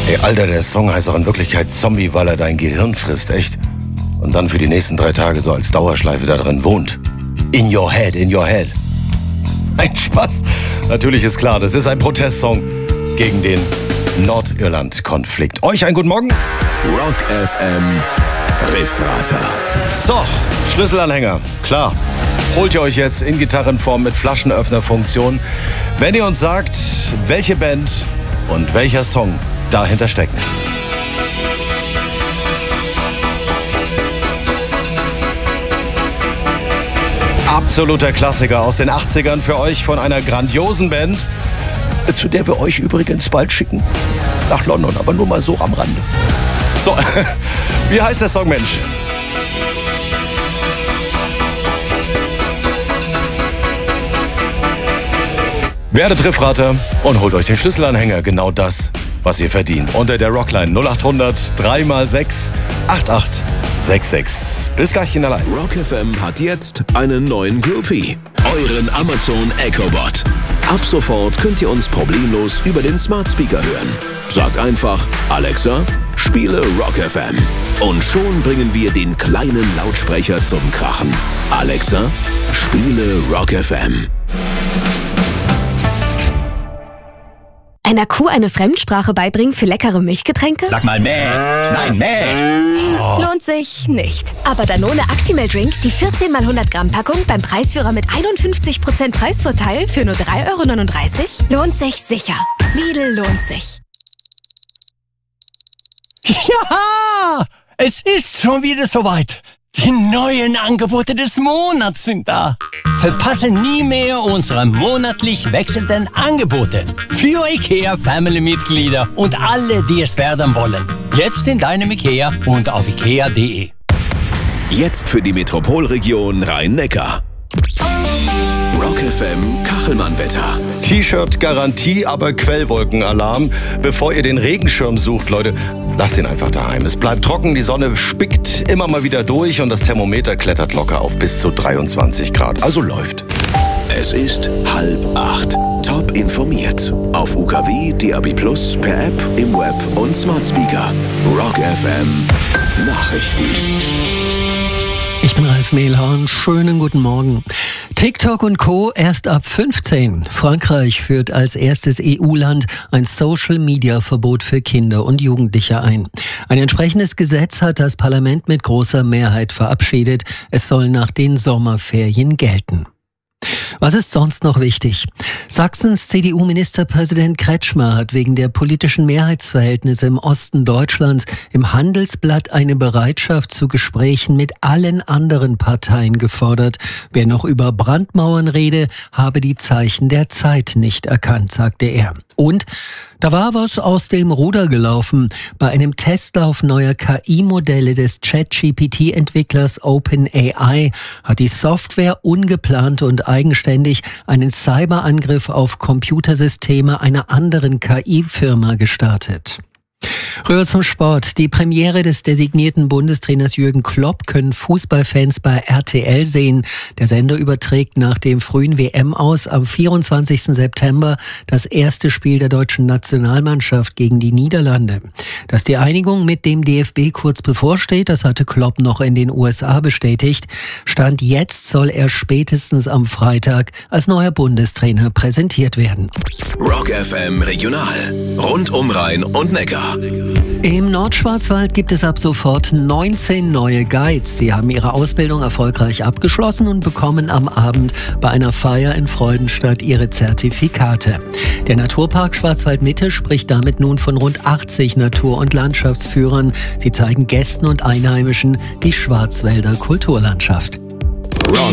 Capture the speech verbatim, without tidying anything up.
Ey, Alter, der Song heißt auch in Wirklichkeit Zombie, weil er dein Gehirn frisst, echt? Und dann für die nächsten drei Tage so als Dauerschleife da drin wohnt. In your head, in your head. Ein Spaß. Natürlich ist klar, das ist ein Protestsong gegen den Nordirland-Konflikt. Euch einen guten Morgen. Rock F M Riffrater. So, Schlüsselanhänger, klar. Holt ihr euch jetzt in Gitarrenform mit Flaschenöffnerfunktion, wenn ihr uns sagt, welche Band und welcher Song dahinter stecken. Absoluter Klassiker aus den achtzigern für euch von einer grandiosen Band, zu der wir euch übrigens bald schicken. Nach London, aber nur mal so am Rande. So, wie heißt der Song, Mensch? Werdet Riffrater und holt euch den Schlüsselanhänger. Genau das, was ihr verdient. Unter der Rockline null acht hundert drei mal sechs acht acht sechs sechs. Bis gleich in der Line. Rock F M hat jetzt einen neuen Groupie. Euren Amazon Echo Bot. Ab sofort könnt ihr uns problemlos über den Smart Speaker hören. Sagt einfach, Alexa, spiele Rock F M. Und schon bringen wir den kleinen Lautsprecher zum Krachen. Alexa, spiele Rock F M. Einer Kuh eine Fremdsprache beibringen für leckere Milchgetränke? Sag mal mäh. Nein, mäh. Oh. Lohnt sich nicht. Aber Danone Actimel Drink, die vierzehn mal hundert Gramm Packung beim Preisführer mit einundfünfzig Prozent Preisvorteil für nur drei Euro neununddreißig? Lohnt sich sicher. Lidl lohnt sich. Ja, es ist schon wieder soweit. Die neuen Angebote des Monats sind da. Verpasse nie mehr unsere monatlich wechselnden Angebote für IKEA Family-Mitglieder und alle, die es werden wollen. Jetzt in deinem IKEA und auf ikea punkt de. Jetzt für die Metropolregion Rhein-Neckar. Rock F M Kachelmann-Wetter. T-Shirt-Garantie, aber Quellwolkenalarm. Bevor ihr den Regenschirm sucht, Leute, lasst ihn einfach daheim. Es bleibt trocken, die Sonne spickt immer mal wieder durch und das Thermometer klettert locker auf bis zu dreiundzwanzig Grad. Also läuft. Es ist halb acht. Top informiert. Auf U K W, D A B plus, per App, im Web und Smart Speaker. Rock F M Nachrichten. Ich bin Ralf Mehlhorn. Schönen guten Morgen. TikTok und Co. erst ab fünfzehn. Frankreich führt als erstes E U-Land ein Social-Media-Verbot für Kinder und Jugendliche ein. Ein entsprechendes Gesetz hat das Parlament mit großer Mehrheit verabschiedet. Es soll nach den Sommerferien gelten. Was ist sonst noch wichtig? Sachsens C D U-Ministerpräsident Kretschmer hat wegen der politischen Mehrheitsverhältnisse im Osten Deutschlands im Handelsblatt eine Bereitschaft zu Gesprächen mit allen anderen Parteien gefordert. Wer noch über Brandmauern rede, habe die Zeichen der Zeit nicht erkannt, sagte er. Und da war was aus dem Ruder gelaufen. Bei einem Testlauf neuer K I-Modelle des Chat-G P T-Entwicklers OpenAI hat die Software ungeplant und eigenständig einen Cyberangriff auf Computersysteme einer anderen K I-Firma gestartet. Rüber zum Sport. Die Premiere des designierten Bundestrainers Jürgen Klopp können Fußballfans bei R T L sehen. Der Sender überträgt nach dem frühen W M-Aus am vierundzwanzigsten September das erste Spiel der deutschen Nationalmannschaft gegen die Niederlande. Dass die Einigung mit dem D F B kurz bevorsteht, das hatte Klopp noch in den U S A bestätigt. Stand jetzt soll er spätestens am Freitag als neuer Bundestrainer präsentiert werden. Rock F M Regional. Rund um Rhein und Neckar. Im Nordschwarzwald gibt es ab sofort neunzehn neue Guides. Sie haben ihre Ausbildung erfolgreich abgeschlossen und bekommen am Abend bei einer Feier in Freudenstadt ihre Zertifikate. Der Naturpark Schwarzwald-Mitte spricht damit nun von rund achtzig Natur- und Landschaftsführern. Sie zeigen Gästen und Einheimischen die Schwarzwälder Kulturlandschaft.